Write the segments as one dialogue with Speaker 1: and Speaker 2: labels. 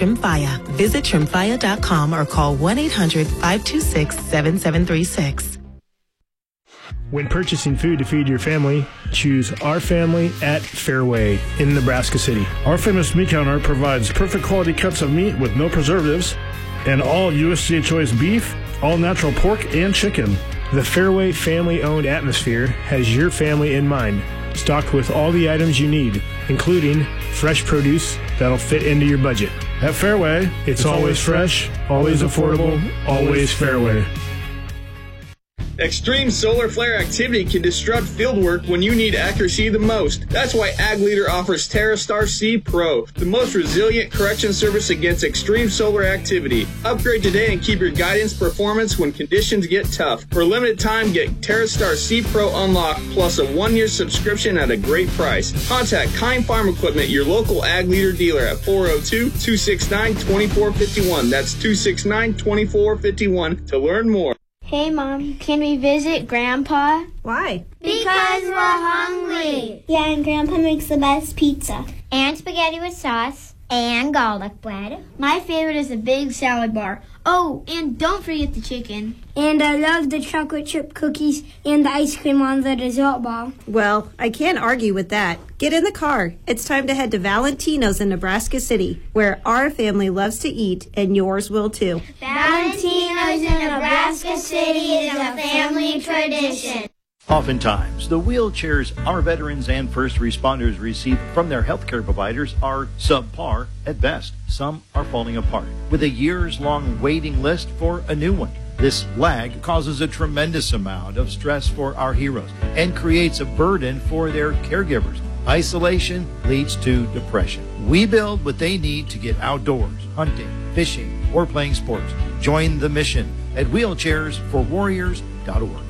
Speaker 1: Trimfaya. Visit trimfaya.com or call 1-800-526-7736.
Speaker 2: When purchasing food to feed your family, choose Our Family at Fairway in Nebraska City.
Speaker 3: Our Famous Meat Counter provides perfect quality cuts of meat with no preservatives and all USDA choice beef, all natural pork, and chicken.
Speaker 2: The Fairway family-owned atmosphere has your family in mind, stocked with all the items you need, including fresh produce that'll fit into your budget.
Speaker 3: At Fairway,
Speaker 2: it's always fresh, always affordable, always Fairway.
Speaker 4: Extreme solar flare activity can disrupt fieldwork when you need accuracy the most. That's why Ag Leader offers TerraStar C Pro, the most resilient correction service against extreme solar activity. Upgrade today and keep your guidance performance when conditions get tough. For a limited time, get TerraStar C Pro Unlocked plus a 1-year subscription at a great price. Contact Kine Farm Equipment, your local Ag Leader dealer at 402-269-2451. That's 269-2451 to learn more.
Speaker 5: Hey, Mom, can we visit Grandpa?
Speaker 6: Why?
Speaker 5: Because we're hungry. Yeah, and Grandpa makes the best pizza.
Speaker 7: And spaghetti with sauce. And garlic bread.
Speaker 5: My favorite is a big salad bar. Oh, and don't forget the chicken.
Speaker 8: And I love the chocolate chip cookies and the ice cream on the dessert ball.
Speaker 6: Well, I can't argue with that. Get in the car. It's time to head to Valentino's in Nebraska City, where our family loves to eat, and yours will too.
Speaker 5: Valentino's in Nebraska City is a family tradition.
Speaker 9: Oftentimes, the wheelchairs our veterans and first responders receive from their healthcare providers are subpar at best. Some are falling apart, with a years-long waiting list for a new one. This lag causes a tremendous amount of stress for our heroes and creates a burden for their caregivers. Isolation leads to depression. We build what they need to get outdoors, hunting, fishing, or playing sports. Join the mission at wheelchairsforwarriors.org.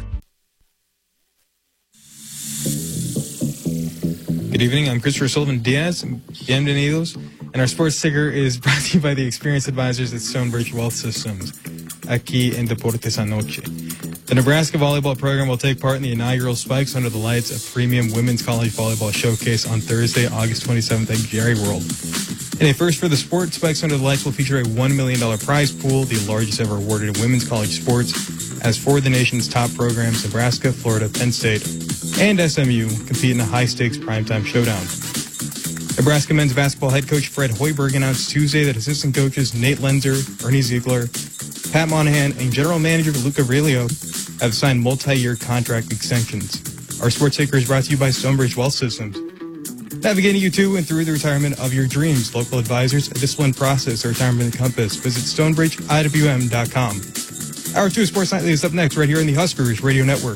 Speaker 10: Good evening, I'm Christopher Sullivan Diaz, Bienvenidos, and our sports ticker is brought to you by the experienced advisors at Stonebridge Wealth Systems, aquí en Deportes Anoche. The Nebraska volleyball program will take part in the inaugural Spikes Under the Lights, a premium women's college volleyball showcase on Thursday, August 27th at Gary World. In a first for the sport, Spikes Under the Lights will feature a $1 million prize pool, the largest ever awarded in women's college sports, as four of the nation's top programs, Nebraska, Florida, Penn State, and SMU, compete in a high-stakes primetime showdown. Nebraska men's basketball head coach Fred Hoiberg announced Tuesday that assistant coaches Nate Lenzer, Ernie Ziegler, Pat Monahan, and general manager Luca Aurelio have signed multi-year contract extensions. Our sports ticker is brought to you by Stonebridge Wealth Systems. Navigating you to and through the retirement of your dreams. Local advisors, a disciplined process, a retirement compass. Visit StonebridgeIWM.com. Hour 2 of Sports Nightly is up next right here on the Huskers Radio Network.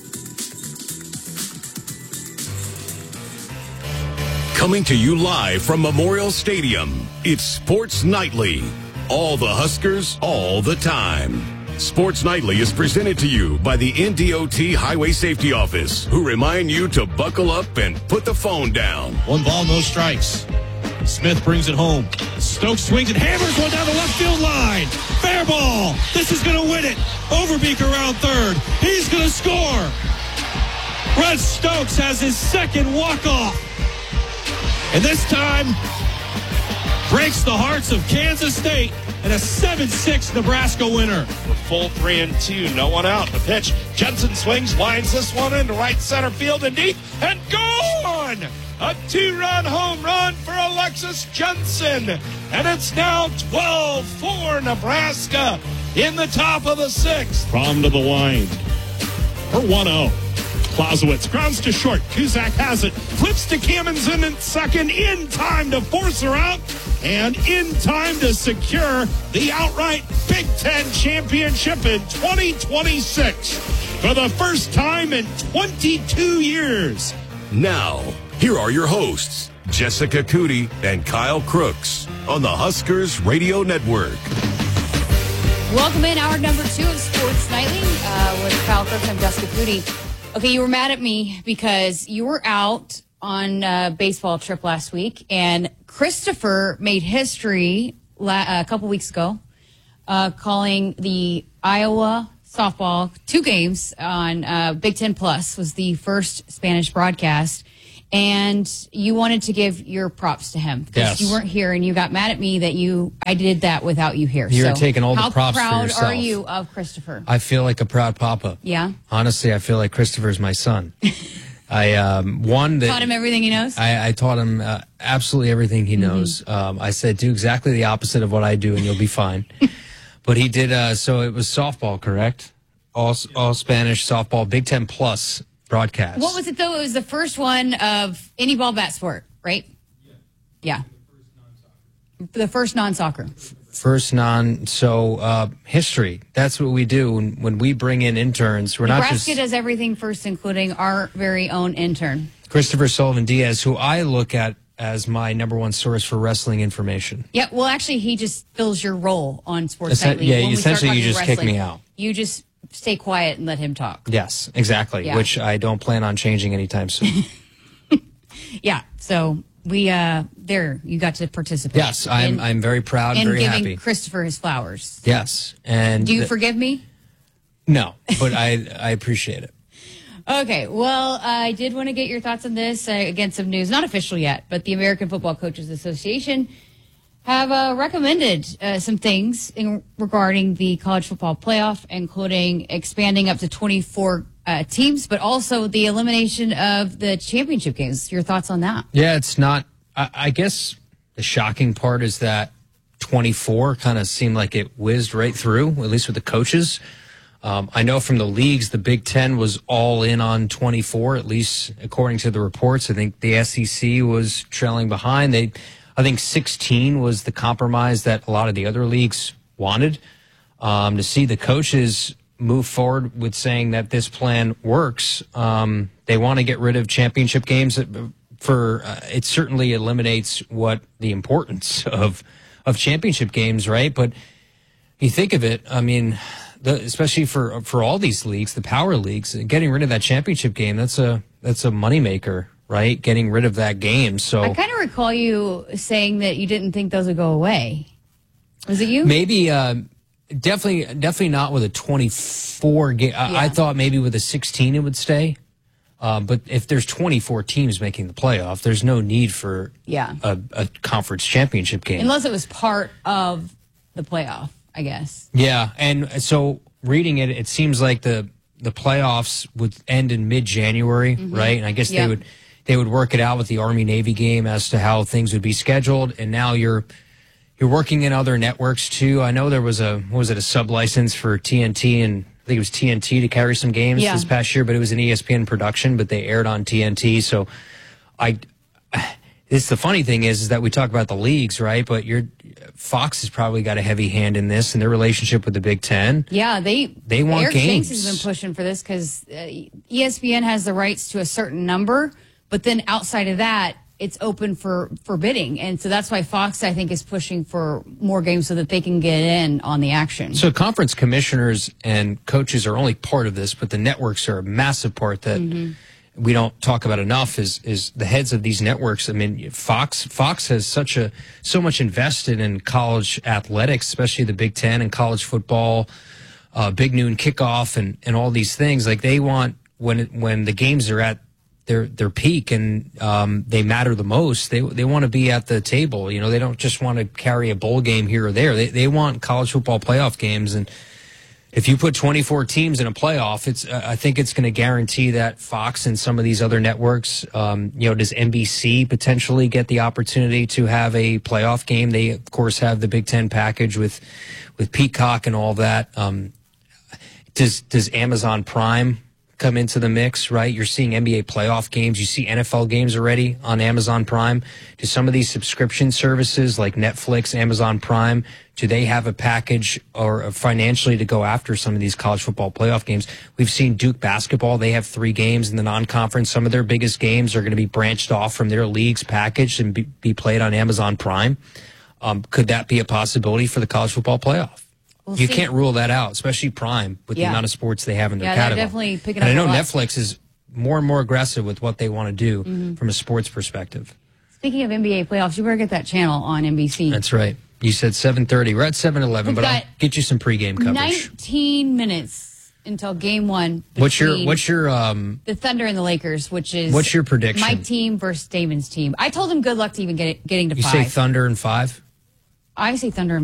Speaker 11: Coming to you live from Memorial Stadium, it's Sports Nightly. All the Huskers, all the time. Sports Nightly is presented to you by the NDOT Highway Safety Office, who remind you to buckle up and put the phone down.
Speaker 12: 1 ball, no strikes. Smith brings it home. Stokes swings and hammers one down the left field line. Fair ball. This is going to win it. Overbeek around third. He's going to score. Red Stokes has his second walk-off. And this time, breaks the hearts of Kansas State and a 7-6 Nebraska winner.
Speaker 13: The full 3-2, no one out. The pitch, Jensen swings, lines this one into right center field and deep, and gone! A 2-run home run for Alexis Jensen. And it's now 12-4 Nebraska in the top of the 6th.
Speaker 12: From to the line for 1-0. Clausewitz grounds to short. Cusack has it. Flips to Kamenson in second. In time to force her out. And in time to secure the outright Big Ten championship in 2026. For the first time in 22 years.
Speaker 11: Now, here are your hosts, Jessica Cootie and Kyle Crooks on the Huskers Radio Network.
Speaker 14: Welcome in hour number 2 of Sports Nightly with Kyle Crooks. I'm Jessica Cootie. Okay, you were mad at me because you were out on a baseball trip last week, and Christopher made history a couple weeks ago, calling the Iowa softball 2 games on Big Ten Plus was the first Spanish broadcast. and you wanted to give your props to him because you weren't here, and you got mad at me that I did that without you here.
Speaker 15: You're taking all the props for
Speaker 14: yourself. How proud are you of Christopher?
Speaker 15: I feel like a proud papa.
Speaker 14: Yeah?
Speaker 15: Honestly, I feel like Christopher's my son. I
Speaker 14: taught him everything he knows?
Speaker 15: I taught him absolutely everything he knows. I said, do exactly the opposite of what I do, and you'll be fine. But he did, so it was softball, correct? All Spanish softball, Big Ten Plus broadcast.
Speaker 14: What was it, though? It was the first one of any ball bat sport, right? Yeah. The first non-soccer.
Speaker 15: History. That's what we do when we bring in interns.
Speaker 14: Nebraska does everything first, including our very own intern.
Speaker 15: Christopher Sullivan Diaz, who I look at as my number one source for wrestling information.
Speaker 14: Yeah, well, actually, he just fills your role on Sports Nightly.
Speaker 15: Yeah, essentially you just kick me out.
Speaker 14: You just stay quiet and let him talk.
Speaker 15: Yes, exactly, which I don't plan on changing anytime soon.
Speaker 14: Yeah, so we, you got to participate.
Speaker 15: Yes, I'm very proud and very happy.
Speaker 14: And giving Christopher his flowers.
Speaker 15: Yes. And
Speaker 14: do you forgive me?
Speaker 15: No, but I appreciate it.
Speaker 14: Okay, well, I did want to get your thoughts on this. Again, some news, not official yet, but the American Football Coaches Association have recommended some things regarding the college football playoff, including expanding up to 24 teams, but also the elimination of the championship games. Your thoughts on that?
Speaker 15: Yeah, it's not, I guess the shocking part is that 24 kind of seemed like it whizzed right through, at least with the coaches. I know from the leagues, the Big Ten was all in on 24, at least according to the reports. I think the SEC was trailing behind. I think 16 was the compromise that a lot of the other leagues wanted. To see the coaches move forward with saying that this plan works, they want to get rid of championship games. It certainly eliminates what the importance of championship games, right? But you think of it, I mean, especially for all these leagues, the power leagues, getting rid of that championship game, that's a moneymaker, right? Getting rid of that game. So
Speaker 14: I kind of recall you saying that you didn't think those would go away. Was it you?
Speaker 15: Maybe, definitely not with a 24 game. I thought maybe with a 16 it would stay. But if there's 24 teams making the playoff, there's no need for a conference championship game.
Speaker 14: Unless it was part of the playoff, I guess.
Speaker 15: Yeah, and so reading it, it seems like the playoffs would end in mid-January, right? And I guess they would work it out with the Army-Navy game as to how things would be scheduled. And now you're working in other networks too. I know there was a sub-license for TNT, and I think it was TNT to carry some games this past year, but it was an ESPN production, but they aired on TNT. So it's the funny thing is that we talk about the leagues, right? But Fox has probably got a heavy hand in this and their relationship with the Big Ten.
Speaker 14: Yeah, they
Speaker 15: want
Speaker 14: Eric
Speaker 15: games.
Speaker 14: Shanks has been pushing for this because ESPN has the rights to a certain number, but then outside of that, it's open for bidding. And so that's why Fox, I think, is pushing for more games so that they can get in on the action. So conference commissioners and coaches are only part of this, but the networks are a massive part that we don't talk about enough is the heads of these networks. I mean, Fox has so much invested in college athletics, especially the Big Ten and college football, Big Noon Kickoff and all these things. Like they want when the games are at their peak and they matter the most, they want to be at the table. You know, they don't just want to carry a bowl game here or there. They want college football playoff games. And if you put 24 teams in a playoff, I think it's going to guarantee that Fox and some of these other networks, does NBC potentially get the opportunity to have a playoff game? They of course have the Big Ten package with Peacock and all that. Does Amazon Prime come into the mix, right? You're seeing NBA playoff games. You see NFL games already on Amazon Prime. Do some of these subscription services like Netflix, Amazon Prime, do they have a package or financially to go after some of these college football playoff games? We've seen Duke basketball. They have 3 games in the non-conference. Some of their biggest games are going to be branched off from their league's package and be played on Amazon Prime. Could that be a possibility for the college football playoff? You can't rule that out, especially Prime with the amount of sports they have in their catalog. They're definitely picking up.
Speaker 15: And I know
Speaker 14: a lot.
Speaker 15: Netflix is more and more aggressive with what they want to do from a sports perspective.
Speaker 14: Speaking of NBA playoffs, you better get that channel on NBC.
Speaker 15: That's right. You said 7:30. We're at 7:11, but I'll get you some pregame coverage.
Speaker 14: 19 minutes until game one.
Speaker 15: What's your
Speaker 14: the Thunder and the Lakers, which is
Speaker 15: what's your prediction?
Speaker 14: My team versus Damon's team. I told him good luck to even getting to 5.
Speaker 15: You say Thunder in 5?
Speaker 14: I say Thunder